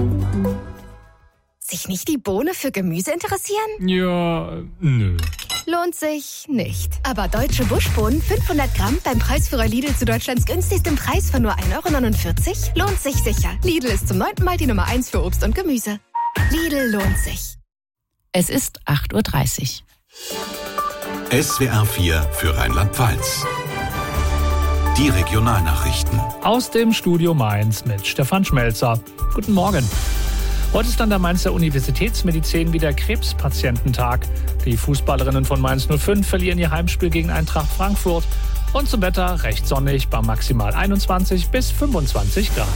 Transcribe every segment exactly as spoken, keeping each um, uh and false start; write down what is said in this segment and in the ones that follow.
Sich nicht die Bohne für Gemüse interessieren? Ja, nö. Lohnt sich nicht. Aber deutsche Buschbohnen fünfhundert Gramm beim Preisführer Lidl zu Deutschlands günstigstem Preis von nur ein Euro neunundvierzig lohnt sich sicher. Lidl ist zum neunten Mal die Nummer eins für Obst und Gemüse. Lidl lohnt sich. Es ist acht Uhr dreißig. S W R vier für Rheinland-Pfalz. Die Regionalnachrichten. Aus dem Studio Mainz mit Stefan Schmelzer. Guten Morgen. Heute ist an der Mainzer Universitätsmedizin wieder Krebspatiententag. Die Fußballerinnen von Mainz null fünf verlieren ihr Heimspiel gegen Eintracht Frankfurt. Und zum Wetter recht sonnig bei maximal einundzwanzig bis fünfundzwanzig Grad.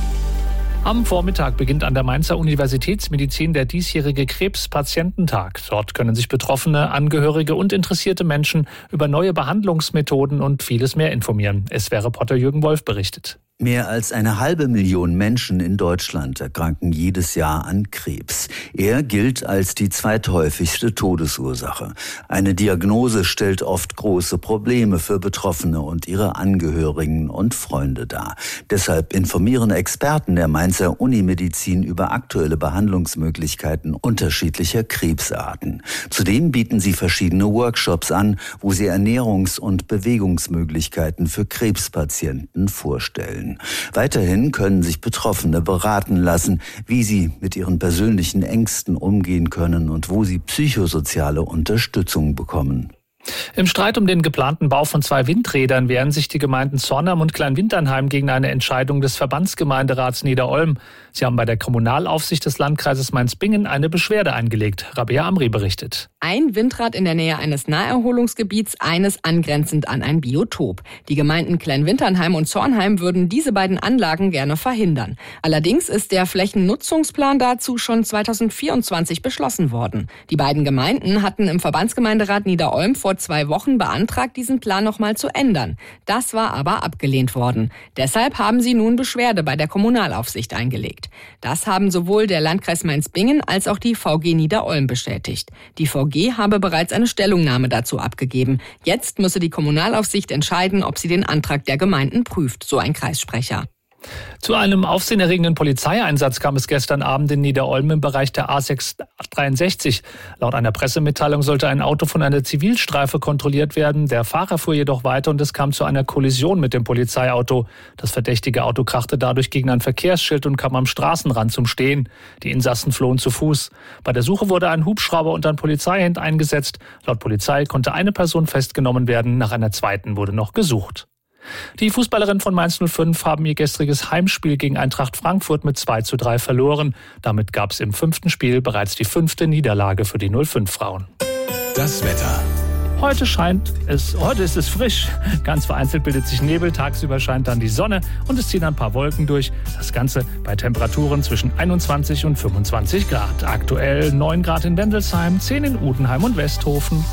Am Vormittag beginnt an der Mainzer Universitätsmedizin der diesjährige Krebspatiententag. Dort können sich Betroffene, Angehörige und interessierte Menschen über neue Behandlungsmethoden und vieles mehr informieren. S W R-Reporter Jürgen Wolf berichtet. Mehr als eine halbe Million Menschen in Deutschland erkranken jedes Jahr an Krebs. Er gilt als die zweithäufigste Todesursache. Eine Diagnose stellt oft große Probleme für Betroffene und ihre Angehörigen und Freunde dar. Deshalb informieren Experten der Mainzer Unimedizin über aktuelle Behandlungsmöglichkeiten unterschiedlicher Krebsarten. Zudem bieten sie verschiedene Workshops an, wo sie Ernährungs- und Bewegungsmöglichkeiten für Krebspatienten vorstellen. Weiterhin können sich Betroffene beraten lassen, wie sie mit ihren persönlichen Ängsten umgehen können und wo sie psychosoziale Unterstützung bekommen. Im Streit um den geplanten Bau von zwei Windrädern wehren sich die Gemeinden Zornheim und Kleinwinternheim gegen eine Entscheidung des Verbandsgemeinderats Niederolm. Sie haben bei der Kommunalaufsicht des Landkreises Mainz-Bingen eine Beschwerde eingelegt. Rabea Amri berichtet. Ein Windrad in der Nähe eines Naherholungsgebiets, eines angrenzend an ein Biotop. Die Gemeinden Kleinwinternheim und Zornheim würden diese beiden Anlagen gerne verhindern. Allerdings ist der Flächennutzungsplan dazu schon zweitausendvierundzwanzig beschlossen worden. Die beiden Gemeinden hatten im Verbandsgemeinderat Niederolm vor zwei Wochen beantragt, diesen Plan nochmal zu ändern. Das war aber abgelehnt worden. Deshalb haben sie nun Beschwerde bei der Kommunalaufsicht eingelegt. Das haben sowohl der Landkreis Mainz-Bingen als auch die V G Niederolm bestätigt. Die V G habe bereits eine Stellungnahme dazu abgegeben. Jetzt müsse die Kommunalaufsicht entscheiden, ob sie den Antrag der Gemeinden prüft, so ein Kreissprecher. Zu einem aufsehenerregenden Polizeieinsatz kam es gestern Abend in Niederolm im Bereich der A sechshundertdreiundsechzig. Laut einer Pressemitteilung sollte ein Auto von einer Zivilstreife kontrolliert werden. Der Fahrer fuhr jedoch weiter und es kam zu einer Kollision mit dem Polizeiauto. Das verdächtige Auto krachte dadurch gegen ein Verkehrsschild und kam am Straßenrand zum Stehen. Die Insassen flohen zu Fuß. Bei der Suche wurde ein Hubschrauber und ein Polizeihund eingesetzt. Laut Polizei konnte eine Person festgenommen werden. Nach einer zweiten wurde noch gesucht. Die Fußballerinnen von Mainz null fünf haben ihr gestriges Heimspiel gegen Eintracht Frankfurt mit zwei zu drei verloren. Damit gab es im fünften Spiel bereits die fünfte Niederlage für die null fünf Frauen. Das Wetter. Heute scheint es, heute ist es frisch. Ganz vereinzelt bildet sich Nebel, tagsüber scheint dann die Sonne und es ziehen ein paar Wolken durch. Das Ganze bei Temperaturen zwischen einundzwanzig und fünfundzwanzig Grad. Aktuell neun Grad in Wendelsheim, zehn in Udenheim und Westhofen.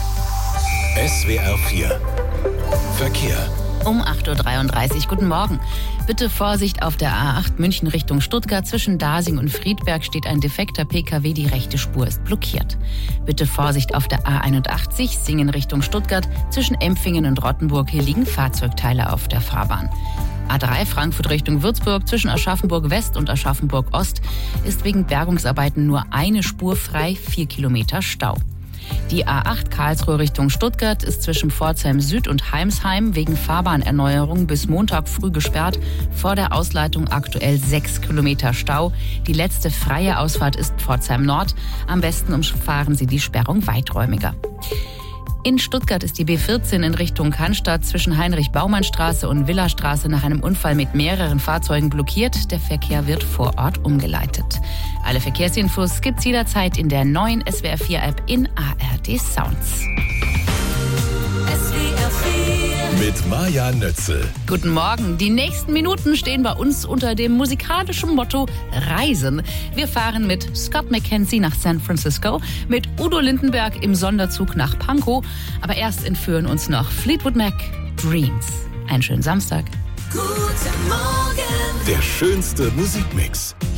S W R vier. Verkehr. Um acht Uhr dreiunddreißig. Guten Morgen. Bitte Vorsicht auf der A acht München Richtung Stuttgart. Zwischen Dasing und Friedberg steht ein defekter P K W. Die rechte Spur ist blockiert. Bitte Vorsicht auf der A einundachtzig Singen Richtung Stuttgart. Zwischen Empfingen und Rottenburg. Hier liegen Fahrzeugteile auf der Fahrbahn. A drei Frankfurt Richtung Würzburg. Zwischen Aschaffenburg West und Aschaffenburg Ost ist wegen Bergungsarbeiten nur eine Spur frei. Vier Kilometer Stau. Die A acht Karlsruhe Richtung Stuttgart ist zwischen Pforzheim Süd und Heimsheim wegen Fahrbahnerneuerung bis Montag früh gesperrt. Vor der Ausleitung aktuell sechs Kilometer Stau. Die letzte freie Ausfahrt ist Pforzheim Nord. Am besten umfahren Sie die Sperrung weiträumiger. In Stuttgart ist die B vierzehn in Richtung Cannstatt zwischen Heinrich-Baumann-Straße und Villastraße nach einem Unfall mit mehreren Fahrzeugen blockiert. Der Verkehr wird vor Ort umgeleitet. Alle Verkehrsinfos gibt's jederzeit in der neuen S W R vier App in A R D Sounds. S W R vier Mit Maja Nötzel. Guten Morgen. Die nächsten Minuten stehen bei uns unter dem musikalischen Motto Reisen. Wir fahren mit Scott McKenzie nach San Francisco, mit Udo Lindenberg im Sonderzug nach Pankow. Aber erst entführen uns noch Fleetwood Mac, Dreams. Einen schönen Samstag. Guten Morgen. Der schönste Musikmix.